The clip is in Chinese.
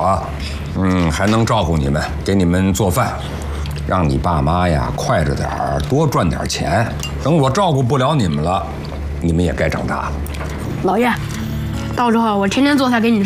我，还能照顾你们，给你们做饭，让你爸妈呀快着点儿，多赚点钱。等我照顾不了你们了，你们也该长大了。 老爷，到时候我天天做菜给你